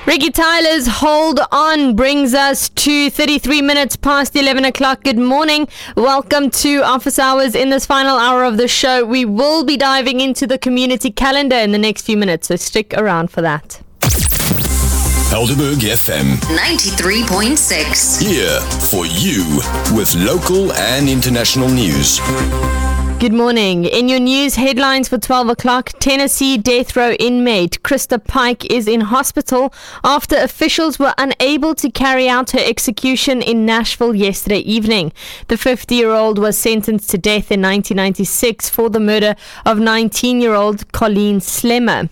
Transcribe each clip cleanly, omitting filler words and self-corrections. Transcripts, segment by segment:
Ricky Tyler's Hold On brings us to 33 minutes past 11 o'clock. Good morning. Welcome to Office Hours. In this final hour of the show, we will be diving into the community calendar in the next few minutes, so stick around for that. Helderberg FM 93.6. here for you with local and international news. Good morning. In your news headlines for 12 o'clock, Tennessee death row inmate Krista Pike is in hospital after officials were unable to carry out her execution in Nashville yesterday evening. The 50-year-old was sentenced to death in 1996 for the murder of 19-year-old Colleen Slemmer.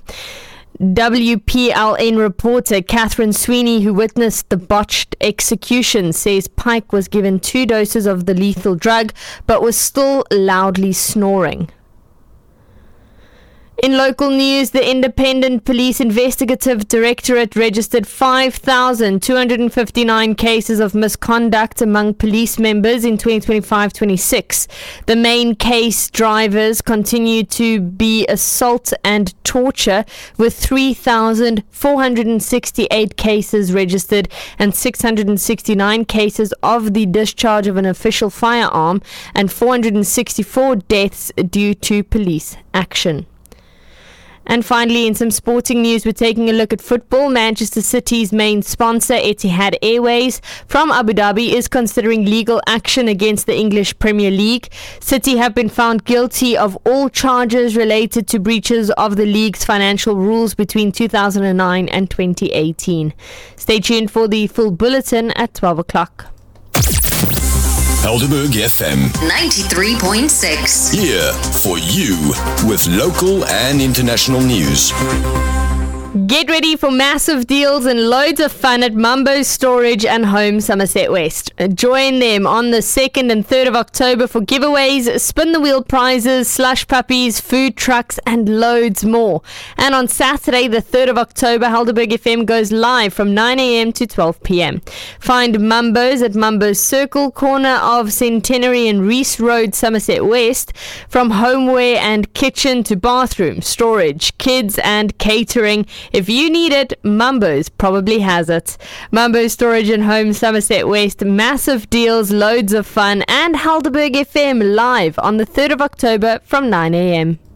WPLN reporter Catherine Sweeney, who witnessed the botched execution, says Pike was given 2 doses of the lethal drug but was still loudly snoring. In local news, the Independent Police Investigative Directorate registered 5,259 cases of misconduct among police members in 2025-26. The main case drivers continue to be assault and torture, with 3,468 cases registered and 669 cases of the discharge of an official firearm and 464 deaths due to police action. And finally, in some sporting news, we're taking a look at football. Manchester City's main sponsor, Etihad Airways, from Abu Dhabi, is considering legal action against the English Premier League. City have been found guilty of all charges related to breaches of the league's financial rules between 2009 and 2018. Stay tuned for the full bulletin at 12 o'clock. Helderberg FM 93.6. here for you with local and international news. Get ready for massive deals and loads of fun at Mambo Storage and Home Somerset West. Join them on the 2nd and 3rd of October for giveaways, spin the wheel prizes, slush puppies, food trucks and loads more. And on Saturday the 3rd of October, Helderberg FM goes live from 9 a.m. to 12 p.m. Find Mambo's at Mambo's Circle, corner of Centenary and Reese Road, Somerset West. From homeware and kitchen to bathroom, storage, kids and catering. If you need it, Mambo's probably has it. Mambo's Storage and Home Somerset West. Massive deals, loads of fun, and Helderberg FM live on the 3rd of October from 9 a.m.